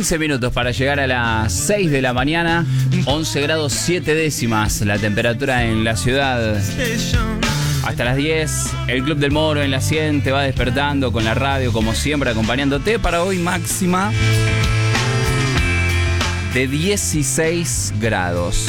15 minutos para llegar a las 6 de la mañana. 11 grados 7 décimas la temperatura en la ciudad. Hasta las 10, el Club del Moro en la 100 te va despertando con la radio, como siempre, acompañándote. Para hoy máxima de 16 grados.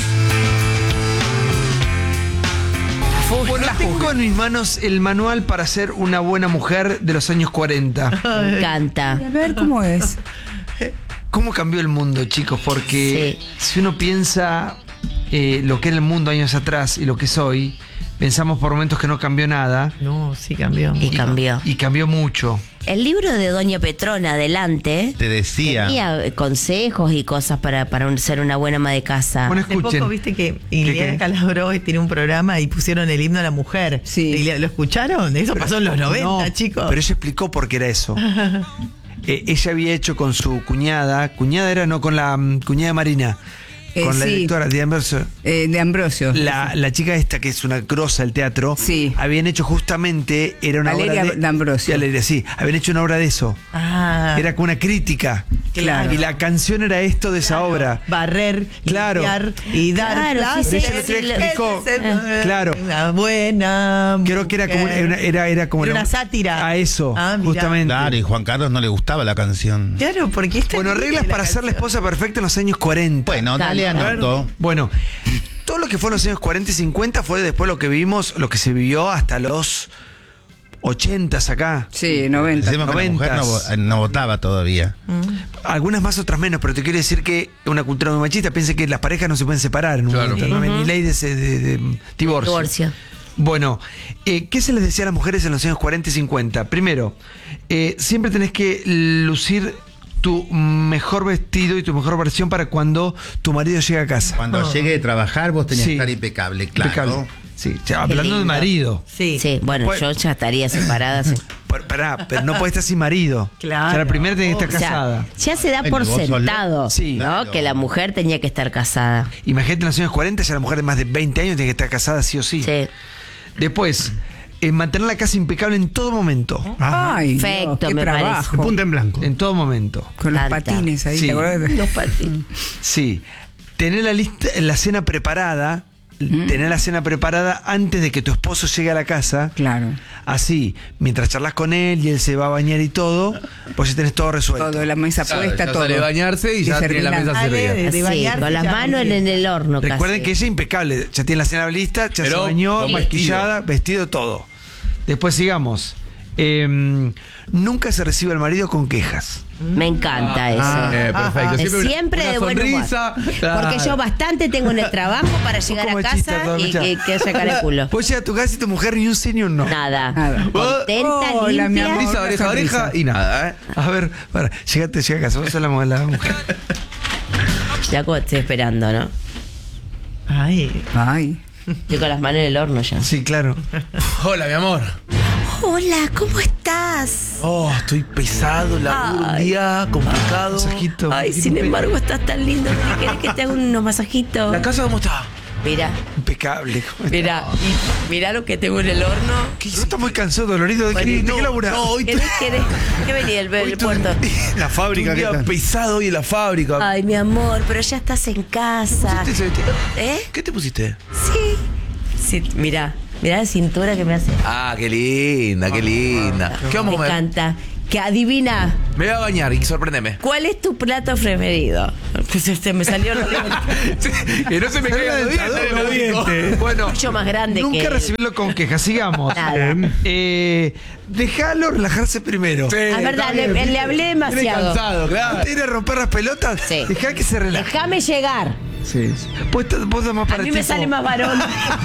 Bueno, tengo en mis manos el manual para ser una buena mujer de los años 40. Me encanta. A ver cómo es. ¿Cómo cambió el mundo, chicos? Porque si uno piensa lo que era el mundo años atrás y lo que es hoy, pensamos por momentos que no cambió nada. No, sí cambió. Y cambió. Y cambió mucho. El libro de Doña Petrona, adelante, Te decía. tenía consejos y cosas para ser una buena ama de casa. Bueno, Hace escuchen. poco viste que Liliana Calabró tiene un programa y pusieron el himno a la mujer. Sí. ¿Lo escucharon? Eso pasó en los 90, No, chicos. pero ella explicó por qué era eso. Ella había hecho con su cuñada era no con la cuñada Marina, con la sí. directora de Ambrosio. De Ambrosio. La chica esta, que es una grosa del teatro, Sí. habían hecho justamente, era una Valeria obra de Ambrosio. Sí, Valeria, sí, habían hecho una obra de eso. Ah, Era como una crítica. Claro. Y la canción era esto de esa obra. barrer, Claro. limpiar y dar Claro, clases. sí, sí, sí, explicó. Claro. Una buena Creo que era como era como una sátira. a eso, Ah, mirá. justamente. Claro, y Juan Carlos no le gustaba la canción. Claro, porque esta Bueno, reglas para ser la esposa perfecta en los años 40. Bueno, dale anoto. Bueno, todo lo que fue en los años 40 y 50 fue después lo que vivimos, lo que se vivió hasta los 80 acá. Sí, 90. Decimos que la mujer no votaba todavía. Algunas más, otras menos, pero te quiero decir que una cultura muy machista piensa que las parejas no se pueden separar en un momento, no hay ni ley de divorcio. Divorcio. Bueno, ¿qué se les decía a las mujeres en los años 40 y 50? Primero, siempre tenés que lucir tu mejor vestido y tu mejor versión para cuando tu marido llegue a casa. Cuando llegue de trabajar, vos tenías Sí. que estar impecable, claro. Impecable. Sí, ya, hablando de lindo. marido. Sí. Sí, bueno, Bueno. yo ya estaría separada. Sí. Pero no podés estar sin marido. Claro. O sea, la primera tiene que estar O sea, casada. ya se da Ay, por vos sos sentado, Sí. ¿no? Claro. Que la mujer tenía que estar casada. Imagínate en los años 40, ya la mujer de más de 20 años tiene que estar casada sí o sí. Sí. Después, mantener la casa impecable en todo momento. Ay, Perfecto, Dios, qué me trabajo. Punta en blanco. En todo momento. Con los Tanta. patines ahí, Sí. ¿te acordás? Los patines. Sí. Tener la cena preparada. Tener la cena preparada antes de que tu esposo llegue a la casa. Claro. Así, mientras charlas con él y él se va a bañar y todo, pues ya tenés todo resuelto. Todo, la mesa puesta, ya todo. sale a bañarse y ya tiene la mesa Dale, servida. de Así, bañarse con las ya, manos muy bien. en el horno. Recuerden casi. que ella es impecable. Ya tiene la cena lista, ya Pero se bañó, con maquillada, vestido, todo. Después sigamos. Nunca se recibe al marido con quejas. Me encanta eso. Perfecto. Siempre una de buen humor. sonrisa. Porque yo bastante tengo en el trabajo para llegar a machista, casa todo y machista. que haya cara de culo. Vos llegas a tu casa y tu mujer ni un sí ni un no. Nada. Nada. Contenta, Hola, mi limpia. amor. Sonrisa, oreja a oreja y nada, ¿eh? A ver, llega a casa, vos sos la mujer. Ya como estoy esperando, ¿no? Ay. Ay. Estoy con las manos en el horno ya. Sí, claro. Hola, mi amor. Hola, ¿cómo estás? Oh, estoy pesado, laburo un Ay. día complicado. Masajito. Ay, sin embargo, estás tan lindo. ¿Querés que te haga unos masajitos? ¿La casa cómo está? Mira, Impecable. mira, y mira lo que tengo en el horno. ¿Qué? ¿No está muy cansado, dolorido? ¿De qué laburás? No, hoy ¿Querés? ¿Qué venía el puerto? la fábrica. Un día pesado hoy en la fábrica. Ay, mi amor, pero ya estás en casa. ¿Eh? ¿Qué te pusiste? Sí. Sí, mira la cintura que me hace. Ah, qué linda, qué linda. ¿Qué vamos a Me comer? encanta. Que adivina, Me voy a bañar y sorpréndeme. ¿cuál es tu plato preferido? Pues me salió Que no se me caiga los dientes. Bueno, mucho más grande nunca que recibirlo con quejas. Sigamos. Nada. Déjalo relajarse primero. Sí, Es verdad, le hablé Viene demasiado. cansado, claro. Antes de ir a romper las pelotas, Sí. dejá que se relaje. Déjame llegar. Sí, sí. Vos das más A para mí el me tipo. sale más varón.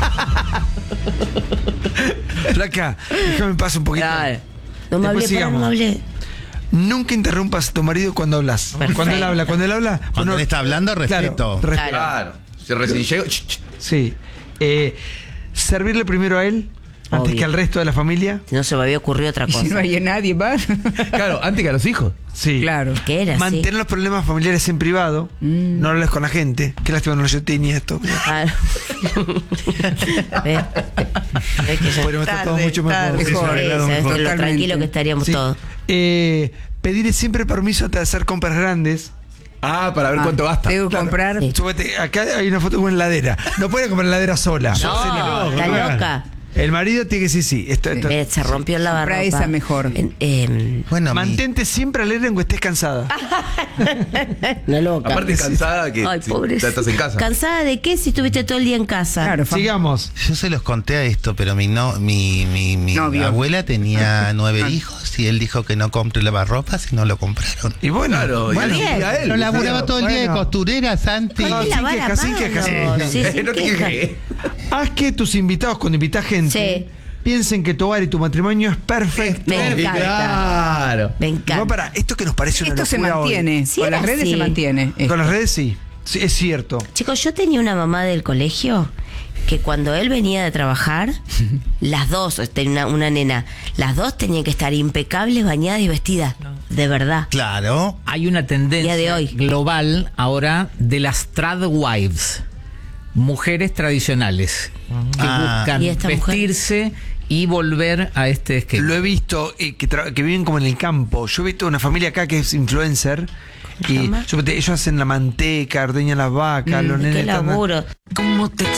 Flaca, déjame pasar un poquito. Dale. No me Después hablé, pará, no me sigamos. hablé. Nunca interrumpas a tu marido cuando hablas. Perfecto. Cuando él habla, Cuando él está hablando, respeto. Claro, respeto. Claro. Si recién llego. Sí. Servirle primero a él antes Obvio. que al resto de la familia. No se me había ocurrido otra Y si no cosa. hay nadie más. Claro, antes que a los hijos. Sí. Claro. ¿Qué era? Mantener los problemas familiares en privado. No hables con la gente. Qué lástima no yo tenía esto. Claro. ¿Ves? ¿Ves que ya- Podríamos estar todos Tarde, mucho mejor. tarde. Sí, Mejor. arreglado Sí, mejor. sabes lo tranquilo que estaríamos Sí. todos. Pedirle siempre permiso antes de hacer compras grandes. Ah, para ver cuánto gasta. Tengo que comprar. Sí. Súbete, acá hay una foto con heladera. No puede comprar heladera sola. No, está loca. El marido tiene que decir sí. Se rompió el lavarropa. Compra esa mejor. Bueno, Mantente siempre alegre aunque estés cansada. Una loca. Aparte cansada que Ay, si pobre. ya estás en casa. ¿Cansada de qué si estuviste todo el día en casa? Claro, Sigamos. yo se los conté a esto, pero mi Novio. abuela tenía 9 hijos y él dijo que no compre lavarropas y no lo compraron. Y bueno, Claro, bueno, y a él. Lo laburaba todo el día de Bueno. costurera, Santi. No, Hay que sin lavar quejas, a sin mano. quejas. Sí, sin No te quejas. quejes. haz que tus invitados, cuando invitas gente, piensen que tu hogar y tu matrimonio es perfecto. Me encanta. Claro. Me No, encanta. para, esto que nos parece una Esto se locura hoy. mantiene. Sí, Con las era redes así. se mantiene. Con las redes sí. Sí, es cierto. Chicos, yo tenía una mamá del colegio que cuando él venía de trabajar, las dos, tenía una nena, las dos tenían que estar impecables, bañadas y vestidas. De verdad. Claro. Hay una tendencia Día de hoy. global ahora de las trad wives, mujeres tradicionales que buscan ¿Y esta mujer? vestirse y volver a este esquema. Lo he visto, que viven como en el campo. Yo he visto una familia acá que es influencer. Y llama? ellos hacen la manteca, ordeñan las vacas, los nenes Qué están- laburo. ¿Cómo te